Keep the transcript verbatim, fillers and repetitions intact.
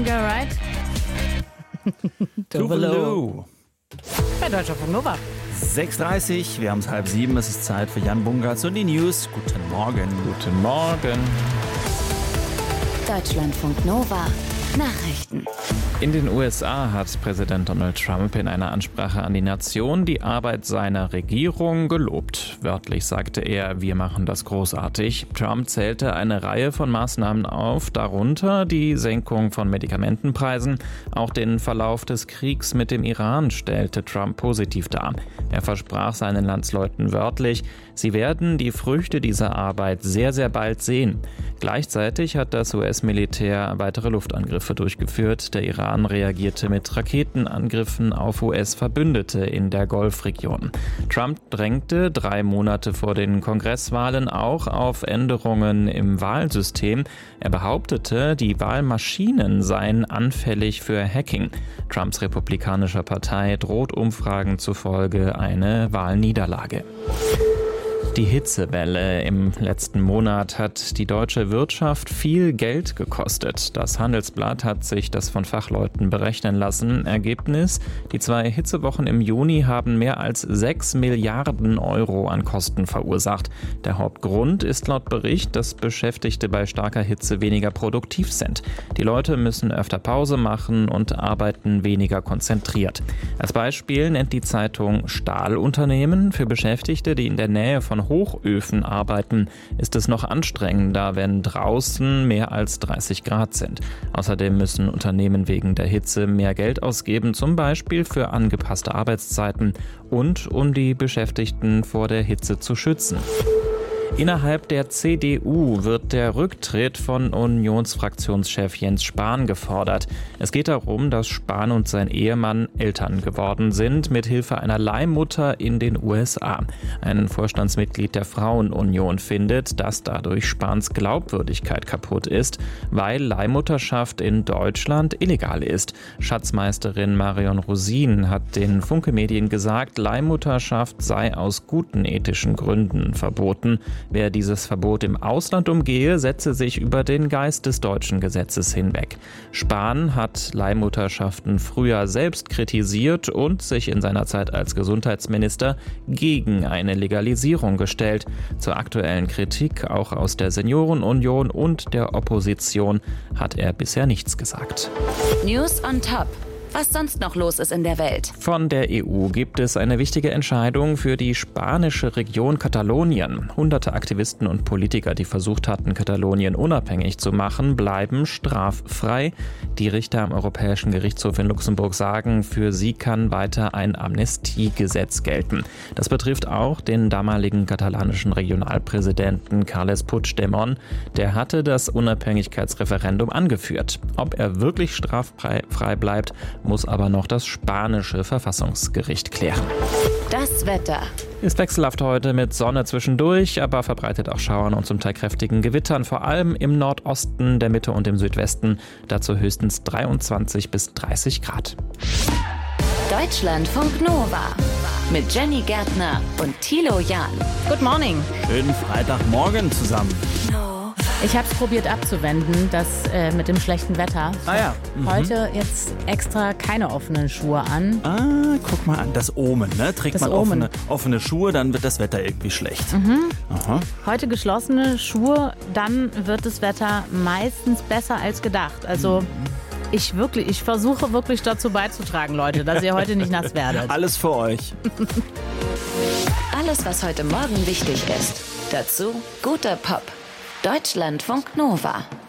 girl, right? Tuvalu. Bei Deutschlandfunk Nova. sechs Uhr dreißig, wir haben es halb sieben, es ist Zeit für Jan Bungartz und die News. Guten Morgen. Guten Morgen. Deutschlandfunk Nova. Nachrichten. In den U S A hat Präsident Donald Trump in einer Ansprache an die Nation die Arbeit seiner Regierung gelobt. Wörtlich sagte er, wir machen das großartig. Trump zählte eine Reihe von Maßnahmen auf, darunter die Senkung von Medikamentenpreisen. Auch den Verlauf des Kriegs mit dem Iran stellte Trump positiv dar. Er versprach seinen Landsleuten wörtlich, sie werden die Früchte dieser Arbeit sehr, sehr bald sehen. Gleichzeitig hat das U S-Militär weitere Luftangriffe durchgeführt. Der Iran reagierte mit Raketenangriffen auf U S-Verbündete in der Golfregion. Trump drängte drei Monate vor den Kongresswahlen auch auf Änderungen im Wahlsystem. Er behauptete, die Wahlmaschinen seien anfällig für Hacking. Trumps republikanischer Partei droht Umfragen zufolge eine Wahlniederlage. Die Hitzewelle im letzten Monat hat die deutsche Wirtschaft viel Geld gekostet. Das Handelsblatt hat sich das von Fachleuten berechnen lassen. Ergebnis: Die zwei Hitzewochen im Juni haben mehr als sechs Milliarden Euro an Kosten verursacht. Der Hauptgrund ist laut Bericht, dass Beschäftigte bei starker Hitze weniger produktiv sind. Die Leute müssen öfter Pause machen und arbeiten weniger konzentriert. Als Beispiel nennt die Zeitung Stahlunternehmen. Für Beschäftigte, die in der Nähe von Hochöfen arbeiten, ist es noch anstrengender, wenn draußen mehr als dreißig Grad sind. Außerdem müssen Unternehmen wegen der Hitze mehr Geld ausgeben, zum Beispiel für angepasste Arbeitszeiten und um die Beschäftigten vor der Hitze zu schützen. Innerhalb der C D U wird der Rücktritt von Unionsfraktionschef Jens Spahn gefordert. Es geht darum, dass Spahn und sein Ehemann Eltern geworden sind, mit Hilfe einer Leihmutter in den U S A. Ein Vorstandsmitglied der Frauenunion findet, dass dadurch Spahns Glaubwürdigkeit kaputt ist, weil Leihmutterschaft in Deutschland illegal ist. Schatzmeisterin Marion Rosin hat den Funke Medien gesagt, Leihmutterschaft sei aus guten ethischen Gründen verboten. Wer dieses Verbot im Ausland umgehe, setze sich über den Geist des deutschen Gesetzes hinweg. Spahn hat Leihmutterschaften früher selbst kritisiert und sich in seiner Zeit als Gesundheitsminister gegen eine Legalisierung gestellt. Zur aktuellen Kritik, auch aus der Seniorenunion und der Opposition, hat er bisher nichts gesagt. News on Top. Was sonst noch los ist in der Welt. Von der E U gibt es eine wichtige Entscheidung für die spanische Region Katalonien. Hunderte Aktivisten und Politiker, die versucht hatten, Katalonien unabhängig zu machen, bleiben straffrei. Die Richter am Europäischen Gerichtshof in Luxemburg sagen, für sie kann weiter ein Amnestiegesetz gelten. Das betrifft auch den damaligen katalanischen Regionalpräsidenten Carles Puigdemont. Der hatte das Unabhängigkeitsreferendum angeführt. Ob er wirklich straffrei bleibt, muss aber noch das spanische Verfassungsgericht klären. Das Wetter. Ist wechselhaft heute mit Sonne zwischendurch, aber verbreitet auch Schauern und zum Teil kräftigen Gewittern, vor allem im Nordosten, der Mitte und im Südwesten. Dazu höchstens dreiundzwanzig bis dreißig Grad. Deutschlandfunk Nova mit Jenny Gärtner und Thilo Jahn. Good morning. Schönen Freitagmorgen zusammen. Ich habe es probiert abzuwenden, das äh, mit dem schlechten Wetter. Ah ja. Mhm. Heute jetzt extra keine offenen Schuhe an. Ah, guck mal an, das Omen, ne? Trägt Das man Omen. offene, offene Schuhe, dann wird das Wetter irgendwie schlecht. Mhm. Aha. Heute geschlossene Schuhe, dann wird das Wetter meistens besser als gedacht. Also ich wirklich, ich versuche wirklich dazu beizutragen, Leute, dass ihr heute nicht nass werdet. Alles für euch. Alles, was heute Morgen wichtig ist. Dazu guter Pop. Deutschlandfunk Nova.